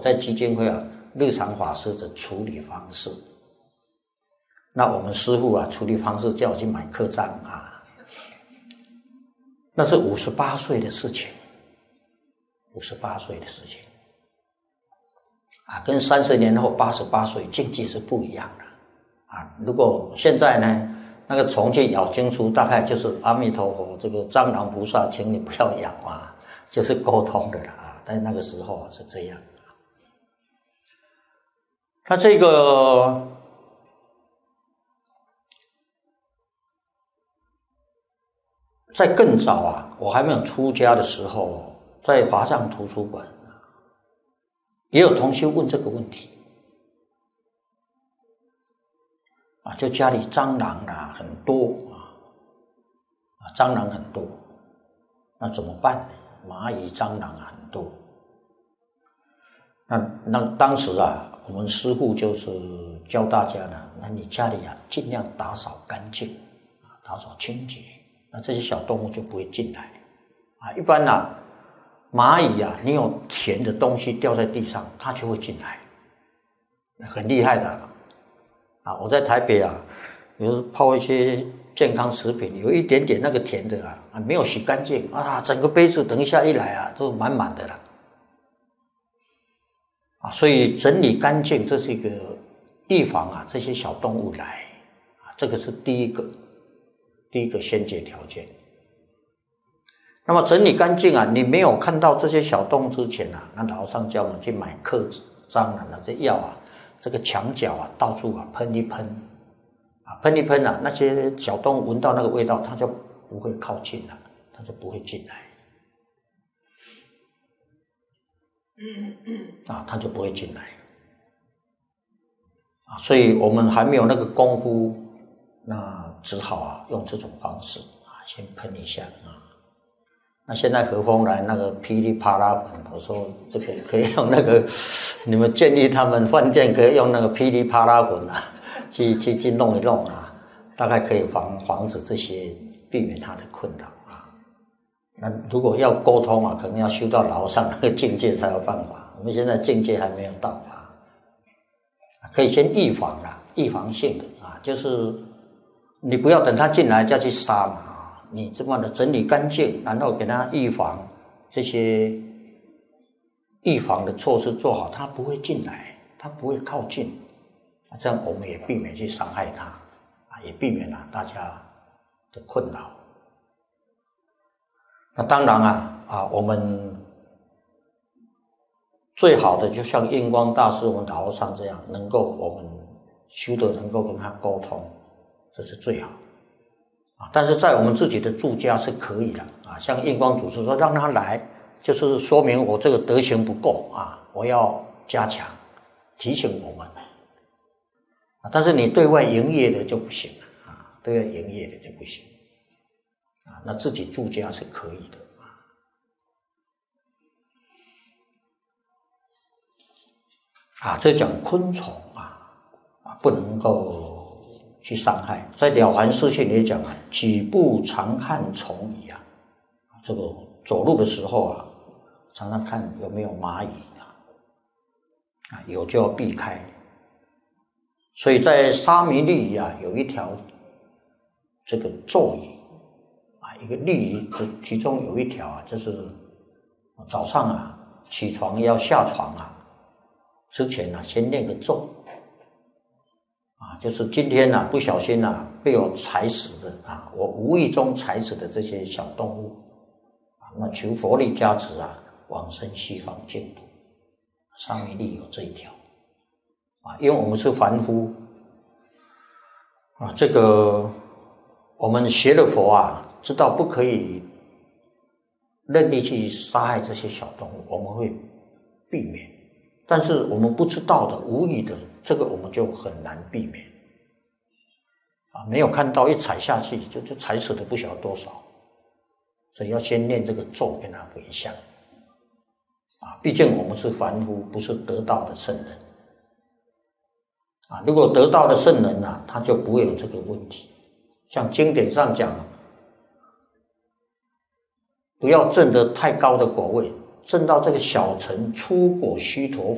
在基金会啊，日常法师的处理方式。那我们师父啊，处理方式叫我去买课章啊，那是58岁的事情，58岁的事情啊，跟30年后88岁境界是不一样的啊。如果现在呢，那个虫去咬经书，大概就是阿弥陀佛，这个蟑螂菩萨，请你不要咬啊，就是沟通的了啊。但是那个时候是这样。那这个在更早啊，我还没有出家的时候，在华藏图书馆也有同学问这个问题啊，就家里蟑螂啊很多啊，蟑螂很多，那怎么办呢？蚂蚁、蟑螂啊很多，那当时啊，我们师父就是教大家呢，那你家里啊尽量打扫干净啊，打扫清洁。那这些小动物就不会进来啊。一般啊，蚂蚁啊，你有甜的东西掉在地上，它就会进来，很厉害的啊。我在台北啊，比如泡一些健康食品，有一点点那个甜的啊，没有洗干净啊，整个杯子等一下一来啊，都满满的了啊。所以整理干净，这是一个预防啊这些小动物来啊，这个是第一个先决条件。那么整理干净啊，你没有看到这些小动物之前啊，那老和尚叫我们去买克蟑螂的这药啊，这个墙角啊到处啊喷一喷啊，喷一喷啊，那些小动物闻到那个味道，它就不会靠近了，它就不会进来啊，它就不会进来啊。所以我们还没有那个功夫，那只好啊用这种方式啊先喷一下啊。那现在和风来那个噼里啪啦粉，我说这个可以用那个，你们建议他们饭店可以用那个噼里啪啦粉啊，去弄一弄啊，大概可以防止这些，避免他的困扰啊。那如果要沟通啊，可能要修到老和尚那个境界才有办法。我们现在境界还没有到啊，可以先预防啦，预防性的啊，就是你不要等他进来再去杀嘛。你这么的整理干净，然后给他预防这些预防的措施做好，他不会进来，他不会靠近，这样我们也避免去伤害他啊，也避免了大家的困扰。那当然啊，我们最好的就像印光大师、我们老和尚这样，能够我们修的能够跟他沟通，这是最好。但是在我们自己的住家是可以的啊，像印光祖师说让他来，就是说明我这个德行不够啊，我要加强，提醒我们啊。但是你对外营业的就不行了啊，对外营业的就不行啊。那自己住家是可以的啊。这讲昆虫啊，不能够去伤害。在《了凡四训》里讲啊，举步常看虫蚁啊，这个走路的时候啊，常常看有没有蚂蚁啊，有就要避开。所以在沙弥律仪啊，有一条这个咒语啊，一个律仪，其中有一条啊，就是早上啊起床要下床啊之前啊，先念个咒。就是今天不小心被我踩死的我无意中踩死的这些小动物那求佛力加持往生西方净土。沙弥律有这一条因为我们是凡夫这个我们学了佛知道不可以任意去杀害这些小动物，我们会避免。但是我们不知道的、无意的，这个我们就很难避免没有看到一踩下去就踩死了不晓得多少，所以要先念这个咒跟他回向毕竟我们是凡夫，不是得道的圣人如果得道的圣人他就不会有这个问题。像经典上讲不要证得太高的果位，证到这个小乘初果须陀